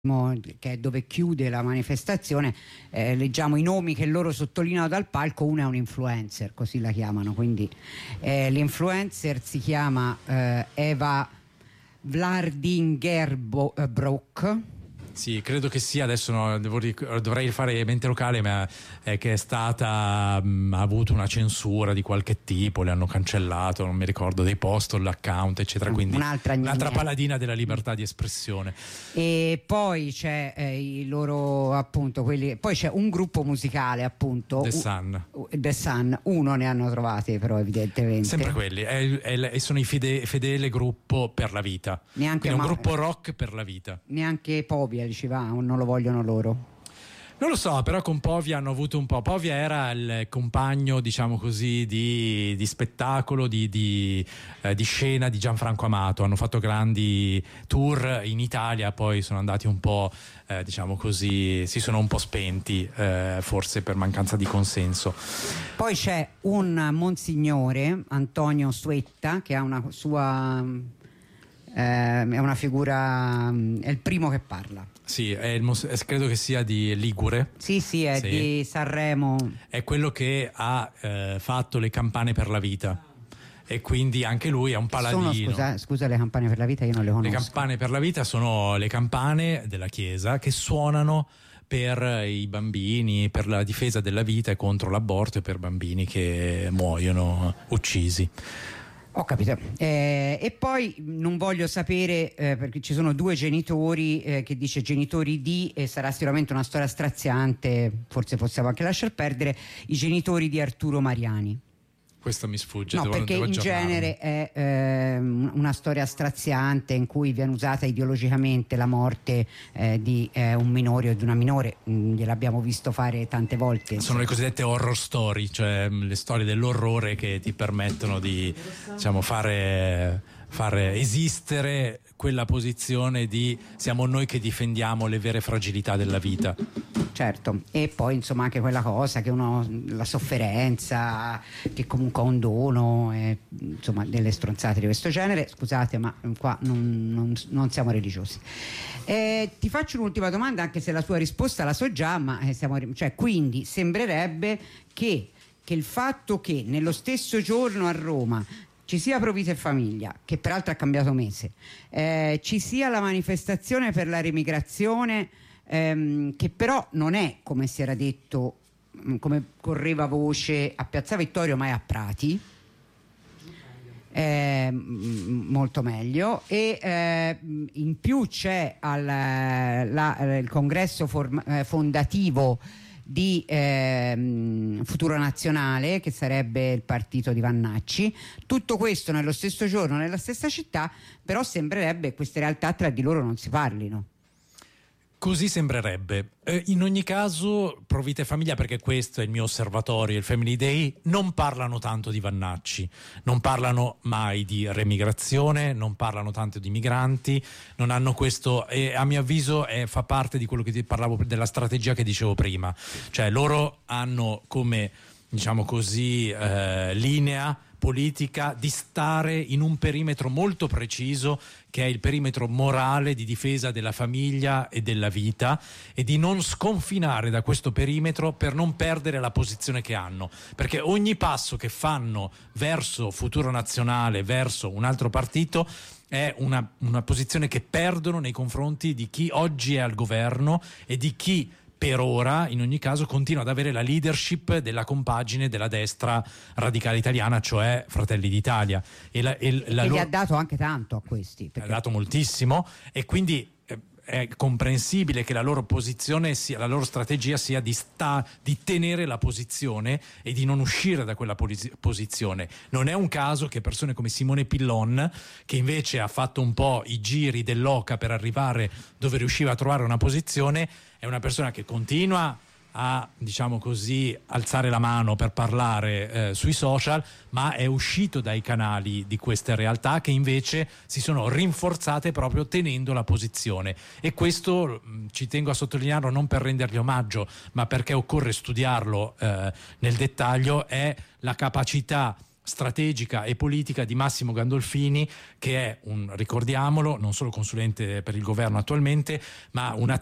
che è dove chiude la manifestazione, leggiamo i nomi che loro sottolineano dal palco. Una è un influencer, così la chiamano, quindi l'influencer si chiama Eva Vladingerbroek. Sì, credo che sia, adesso dovrei fare mente locale, ma è che è stata ha avuto una censura di qualche tipo, le hanno cancellato, non mi ricordo, dei post, l'account, eccetera, quindi un'altra paladina della libertà di espressione. E poi c'è i loro, appunto, quelli, poi c'è un gruppo musicale, appunto, The Sun, uno ne hanno trovati però evidentemente. Sempre quelli, sono i fedele gruppo per la vita, neanche quindi un gruppo rock per la vita. Neanche Povia diceva, non lo vogliono loro. Non lo so, però con Povia hanno avuto un po'. Povia era il compagno, diciamo così, di spettacolo, di scena di Gianfranco Amato. Hanno fatto grandi tour in Italia, poi sono andati un po', diciamo così, si sono un po' spenti, forse per mancanza di consenso. Poi c'è un monsignore, Antonio Suetta, che ha una sua... è una figura, è il primo che parla. Sì, credo che sia di Ligure. Sì, è di Sanremo. È quello che ha fatto le campane per la vita. E quindi anche lui è un paladino. Scusa, le campane per la vita io non le conosco. Le campane per la vita sono le campane della Chiesa che suonano per i bambini, per la difesa della vita e contro l'aborto, e per bambini che muoiono uccisi. Ho capito. E poi non voglio sapere, perché ci sono due genitori, che dice genitori di, e sarà sicuramente una storia straziante, forse possiamo anche lasciar perdere, i genitori di Arturo Mariani. Questo mi sfugge. No, perché in genere è una storia straziante in cui viene usata ideologicamente la morte di un minore o di una minore. Gliel'abbiamo visto fare tante volte. Sono le cosiddette horror story, cioè le storie dell'orrore che ti permettono di, diciamo, fare esistere quella posizione di siamo noi che difendiamo le vere fragilità della vita. Certo, e poi insomma anche quella cosa che la sofferenza, che comunque ha un dono, insomma delle stronzate di questo genere. Scusate, ma qua non siamo religiosi. Ti faccio un'ultima domanda, anche se la sua risposta la so già, ma quindi sembrerebbe che il fatto che nello stesso giorno a Roma ci sia Pro Vita e Famiglia, che peraltro ha cambiato mese, ci sia la manifestazione per la remigrazione, che però non è, come si era detto, come correva voce, a Piazza Vittorio, ma è a Prati, molto meglio, e in più c'è il congresso fondativo di Futuro Nazionale, che sarebbe il partito di Vannacci. Tutto questo nello stesso giorno, nella stessa città, però sembrerebbe che queste realtà tra di loro non si parlino. Così sembrerebbe. In ogni caso, Pro Vita e Famiglia, perché questo è il mio osservatorio, il Family Day, non parlano tanto di Vannacci, non parlano mai di remigrazione, non parlano tanto di migranti, non hanno questo, e a mio avviso fa parte di quello che ti parlavo, della strategia che dicevo prima. Cioè loro hanno come, diciamo così, linea politica di stare in un perimetro molto preciso, che è il perimetro morale di difesa della famiglia e della vita, e di non sconfinare da questo perimetro per non perdere la posizione che hanno, perché ogni passo che fanno verso Futuro Nazionale, verso un altro partito, è una posizione che perdono nei confronti di chi oggi è al governo e di chi per ora, in ogni caso, continua ad avere la leadership della compagine della destra radicale italiana, cioè Fratelli d'Italia. Gli ha dato anche tanto a questi. Ha dato moltissimo, e quindi è comprensibile che la loro posizione la loro strategia sia di tenere la posizione e di non uscire da quella posizione. Non è un caso che persone come Simone Pillon, che invece ha fatto un po' i giri dell'oca per arrivare dove riusciva a trovare una posizione, è una persona che continua a, diciamo così, alzare la mano per parlare sui social, ma è uscito dai canali di queste realtà che invece si sono rinforzate proprio tenendo la posizione. E questo ci tengo a sottolinearlo, non per rendergli omaggio, ma perché occorre studiarlo nel dettaglio, è la capacità strategica e politica di Massimo Gandolfini, che è ricordiamolo, non solo consulente per il governo attualmente, ma un